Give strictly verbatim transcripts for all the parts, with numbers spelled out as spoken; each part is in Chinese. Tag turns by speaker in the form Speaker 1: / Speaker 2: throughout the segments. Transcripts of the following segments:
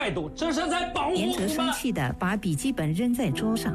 Speaker 1: 态度，这是在保护你们。
Speaker 2: 严哲生气地把笔记本扔在桌上。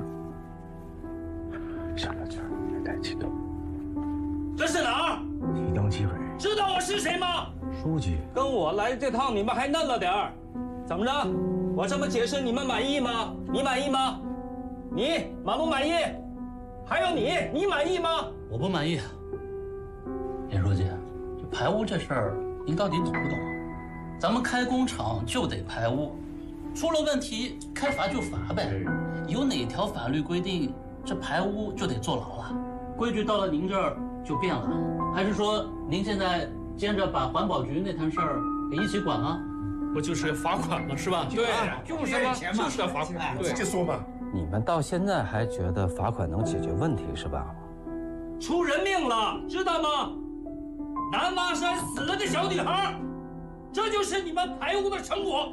Speaker 3: 上了劲儿，别太激动。
Speaker 1: 这是哪儿？
Speaker 3: 提灯机委。
Speaker 1: 知道我是谁吗？
Speaker 3: 书记。
Speaker 1: 跟我来这趟，你们还嫩了点儿。怎么着？我这么解释，你们满意吗？你满意吗？你满不满意？还有你，你满意吗？
Speaker 4: 我不满意。严书记，这排污这事儿，您到底懂不懂啊？咱们开工厂就得排污，出了问题开罚就罚呗。有哪条法律规定这排污就得坐牢了？规矩到了您这儿就变了，还是说您现在兼着把环保局那摊事儿给一起管了？
Speaker 5: 不就是罚款了是吧？
Speaker 1: 对，
Speaker 5: 就是嘛，就是要罚款。
Speaker 3: 直接说嘛。
Speaker 6: 你们到现在还觉得罚款能解决问题是吧？
Speaker 1: 出人命了，知道吗？南洼山死了个小女孩，这就是你们排污的成果。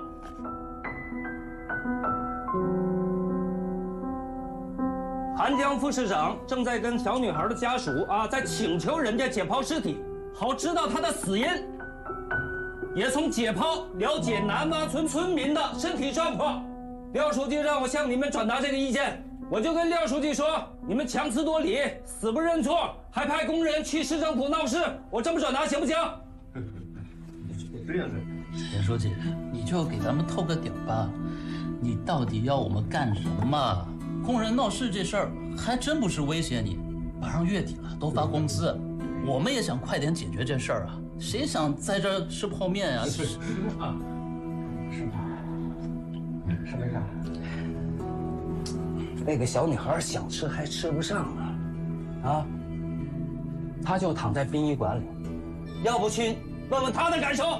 Speaker 1: 韩江副市长正在跟小女孩的家属啊，在请求人家解剖尸体，好知道她的死因，也从解剖了解南洼村村民的身体状况。廖书记让我向你们转达这个意见，我就跟廖书记说，你们强词夺理，死不认错，还派工人去市政府闹事，我这么转达行不行？
Speaker 3: 这样的。
Speaker 4: 严书记，你就给咱们透个底儿吧，你到底要我们干什么？工人闹事这事儿还真不是威胁你，马上月底了，都发工资，我们也想快点解决这事儿啊，谁想在这吃泡面呀？
Speaker 3: 是啊，是吗？是为啥？
Speaker 6: 那个小女孩想吃还吃不上呢，啊，她就躺在殡仪馆里，要不去问问她的感受？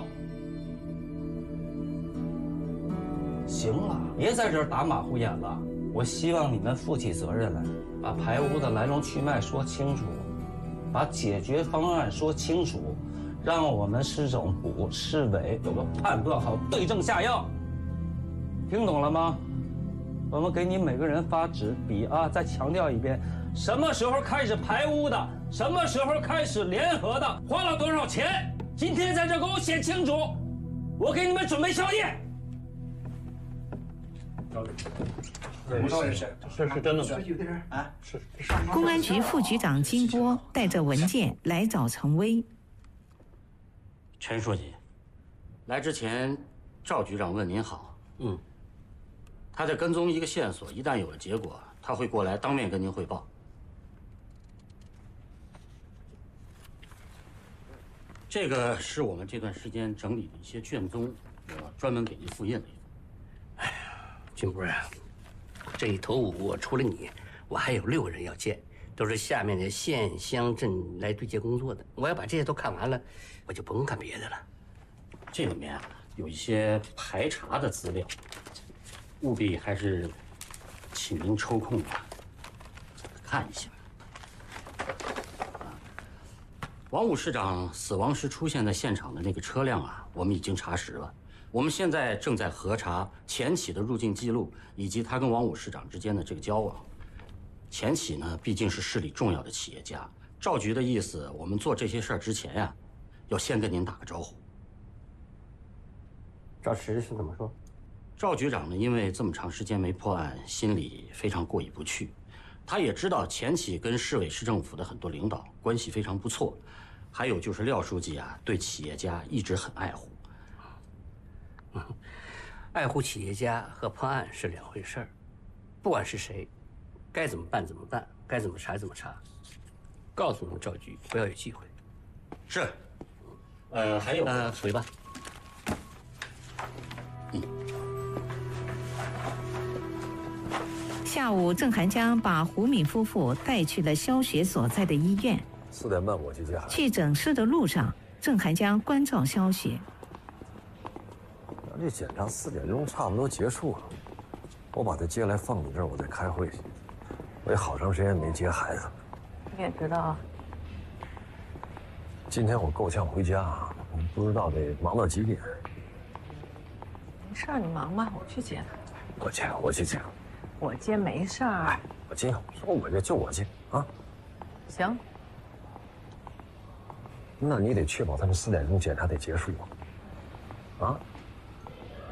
Speaker 6: 行了，别在这儿打马虎眼了。我希望你们负起责任来，把排污的来龙去脉说清楚，把解决方案说清楚，让我们市政府、市委有个判断，好对症下药。听懂了吗？我们给你每个人发纸笔啊，再强调一遍，什么时候开始排污的，什么时候开始联合的，花了多少钱，今天在这给我写清楚，我给你们准备宵夜。
Speaker 5: 是是这是真的吗？
Speaker 3: 啊，
Speaker 5: 是。
Speaker 2: 公安局副局长金波带着文件来找陈威。
Speaker 7: 陈书记，来之前，赵局长问您好。嗯。他在跟踪一个线索，一旦有了结果，他会过来当面跟您汇报。这个是我们这段时间整理的一些卷宗，我专门给您复印了一份。
Speaker 8: 哎呀，金波啊，这一头五我除了你，我还有六个人要见，都是下面的县乡镇来对接工作的。我要把这些都看完了，我就不用干别的了。
Speaker 7: 这里面啊有一些排查的资料，务必还是请您抽空啊看一下。王武市长死亡时出现在现场的那个车辆啊，我们已经查实了。我们现在正在核查钱启的入境记录，以及他跟王武市长之间的这个交往。钱启呢，毕竟是市里重要的企业家。赵局的意思，我们做这些事儿之前呀，要先跟您打个招呼。
Speaker 8: 赵石是怎么说？
Speaker 7: 赵局长呢，因为这么长时间没破案，心里非常过意不去。他也知道钱启跟市委市政府的很多领导关系非常不错，还有就是廖书记啊，对企业家一直很爱护。
Speaker 8: 爱护企业家和破案是两回事儿，不管是谁，该怎么办怎么办，该怎么查怎么查。告诉我们赵局，不要有忌讳。
Speaker 7: 是。呃，还有，
Speaker 8: 呃，回吧。
Speaker 7: 嗯。
Speaker 2: 下午，郑寒江把胡敏夫妇带去了肖雪所在的医院。
Speaker 3: 四点半我去接孩子。
Speaker 2: 去诊室的路上，郑寒江关照肖雪。
Speaker 3: 这检查四点钟差不多结束了，我把他接来放你这儿，我再开会去。我也好长时间没接孩子。
Speaker 9: 你也知道，
Speaker 3: 今天我够呛回家，我不知道得忙到几点。
Speaker 9: 没事儿，你忙吧，我去接他。
Speaker 3: 我接，我去接。
Speaker 9: 我接没事儿。
Speaker 3: 哎，我接，我说我这就我接啊。
Speaker 9: 行。
Speaker 3: 那你得确保他们四点钟检查得结束啊。啊。